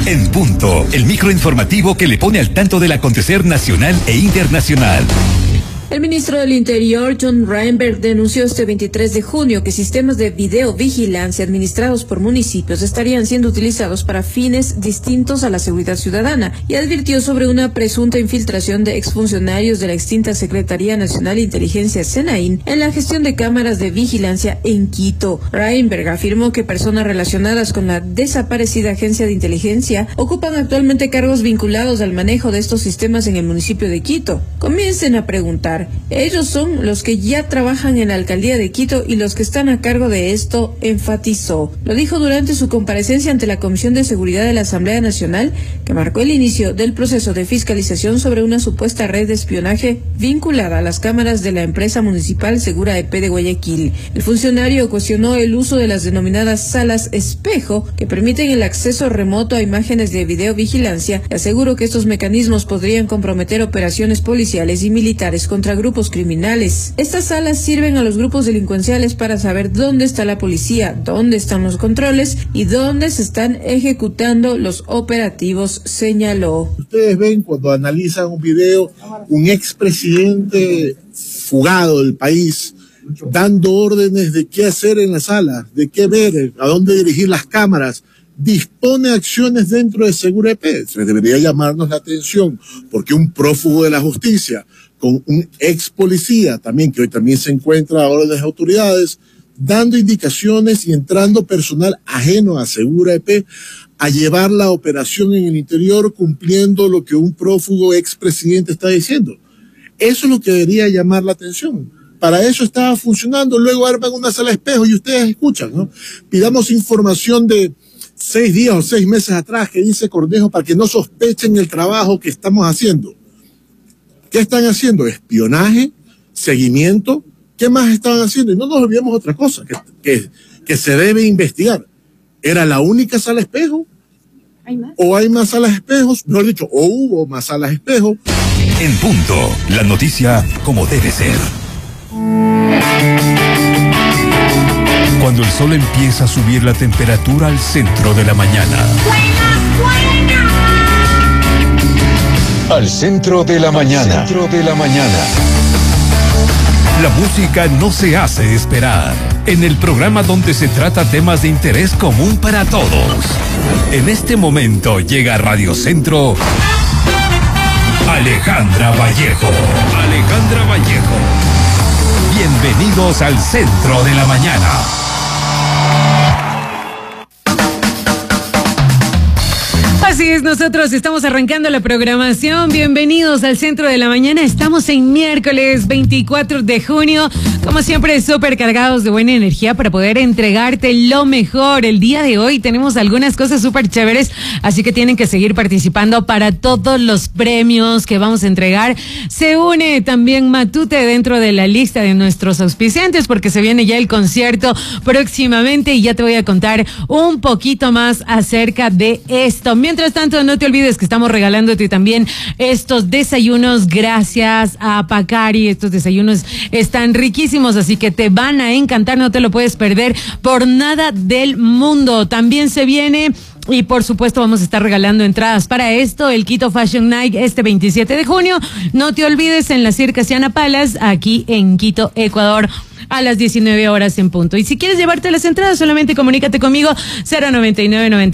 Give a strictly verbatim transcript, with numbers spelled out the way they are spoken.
En punto, el microinformativo que le pone al tanto del acontecer nacional e internacional. El ministro del Interior, John Reinberg, denunció este veintitrés de junio que sistemas de videovigilancia administrados por municipios estarían siendo utilizados para fines distintos a la seguridad ciudadana y advirtió sobre una presunta infiltración de exfuncionarios de la extinta Secretaría Nacional de Inteligencia SENAIN en la gestión de cámaras de vigilancia en Quito. Reinberg afirmó que personas relacionadas con la desaparecida agencia de inteligencia ocupan actualmente cargos vinculados al manejo de estos sistemas en el municipio de Quito. Comiencen a preguntar. Ellos son los que ya trabajan en la alcaldía de Quito y los que están a cargo de esto, enfatizó. Lo dijo durante su comparecencia ante la Comisión de Seguridad de la Asamblea Nacional, que marcó el inicio del proceso de fiscalización sobre una supuesta red de espionaje vinculada a las cámaras de la empresa municipal Segura E P de Guayaquil. El funcionario cuestionó el uso de las denominadas salas espejo, que permiten el acceso remoto a imágenes de videovigilancia, y aseguró que estos mecanismos podrían comprometer operaciones policiales y militares contra grupos criminales. Estas salas sirven a los grupos delincuenciales para saber dónde está la policía, dónde están los controles y dónde se están ejecutando los operativos, señaló. Ustedes ven cuando analizan un video, un expresidente fugado del país dando órdenes de qué hacer en la sala, de qué ver, a dónde dirigir las cámaras, dispone acciones dentro de Segura E P. Se debería llamarnos la atención, porque un prófugo de la justicia con un ex policía también, que hoy también se encuentra ahora en las autoridades, dando indicaciones y entrando personal ajeno a Segura E P a llevar la operación en el interior cumpliendo lo que un prófugo expresidente está diciendo. Eso es lo que debería llamar la atención. Para eso estaba funcionando, luego arman una sala espejo y ustedes escuchan, ¿no? Pidamos información de seis días o seis meses atrás que dice Cornejo para que no sospechen el trabajo que estamos haciendo. ¿Qué están haciendo? Espionaje, seguimiento. ¿Qué más estaban haciendo? Y no nos olvidemos otra cosa, que, que, que se debe investigar. ¿Era la única sala espejo? ¿Hay más? ¿O hay más salas espejos? Mejor dicho, ¿o hubo más salas espejo? En punto, la noticia como debe ser. Cuando el sol empieza a subir la temperatura al centro de la mañana. ¡Buena, buena! Al centro de la mañana. Centro de la mañana. La música no se hace esperar. En el programa donde se trata temas de interés común para todos. En este momento llega a Radio Centro Alejandra Vallejo. Alejandra Vallejo. Bienvenidos al centro de la mañana. Así es, nosotros estamos arrancando la programación. Bienvenidos al centro de la mañana. Estamos en miércoles veinticuatro de junio. Como siempre, súper cargados de buena energía para poder entregarte lo mejor. El día de hoy tenemos algunas cosas súper chéveres, así que tienen que seguir participando para todos los premios que vamos a entregar. Se une también Matute dentro de la lista de nuestros auspiciantes porque se viene ya el concierto próximamente y ya te voy a contar un poquito más acerca de esto. Mientras tanto, no te olvides que estamos regalándote también estos desayunos gracias a Pacari. Estos desayunos están riquísimos, así que te van a encantar, no te lo puedes perder por nada del mundo. También se viene... Y por supuesto vamos a estar regalando entradas para esto, el Quito Fashion Night este veintisiete de junio. No te olvides en la Circasiana Palace, aquí en Quito, Ecuador, a las diecinueve horas en punto. Y si quieres llevarte las entradas, solamente comunícate conmigo cero noventa y nueve noventa